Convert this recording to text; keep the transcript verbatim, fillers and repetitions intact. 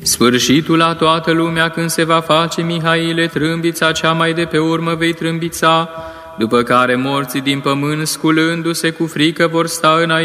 Sfârșitul la toată lumea când se va face, Mihaile, trâmbița cea mai de pe urmă vei trâmbița, după care morții din pământ, sculându-se cu frică, vor sta înainte